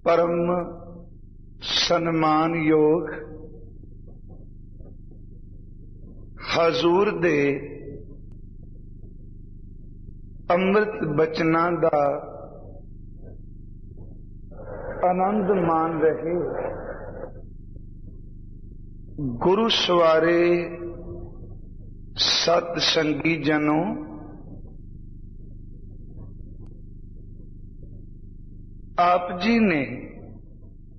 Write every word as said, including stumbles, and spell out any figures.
परम सन्मान योग हजूर दे अमृत बचना दा आनंद मान रहे गुरु सवारे सतसंगी जनों, आप जी ने